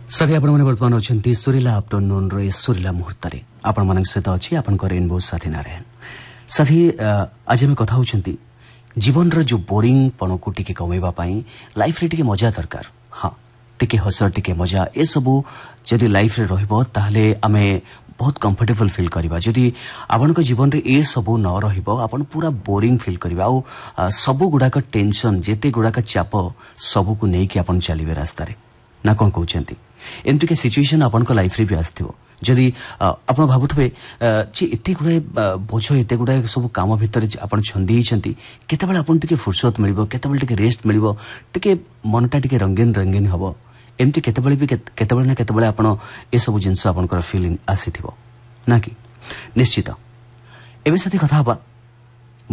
साथी आपण माने वर्तमान अछंती सुरीला आफ्टरनून रे सुरीला मुहूर्त रे आपण मानक सहित अछि आपण को रेनबो साथी नारायण। साथी आज हम कथा होछंती जीवन रो जो बोरिंग पणो को टिके कमेबा पई लाइफ रे टिके मजा दरकार। हां टिके हस टिके मजा ए सब जदी लाइफ रे रहइबो ताहले आमे बहुत कंफर्टेबल फील करबा। जदी आपण को जीवन रे ए सब न रहिबो आपण पूरा बोरिंग फील करबा आ सब गुडा का टेंशन जेते गुडा का चाप सब को नै कि आपण चलीबे रास्ता रे ना कोन कहउछंती। एमती के सिचुएशन आपण को लाइफ रे भी आस्थिबो जदी आपण भाबुथबे जे एते गुडा बोझ एते गुडा सब काम भीतर आपण छंदी छंती केते बेला आपण टिके फुर्सत मिलिबो केते बेला टिके रेस्ट मिलिबो टिके मनटा टिके रंगीन रंगीन हबो। एमती केते बेला भी केते बेला ना केते बेला आपण ए सब जिंस आपण को फीलिंग आसीथिबो ना कि निश्चित। एबे साथी कथा हबा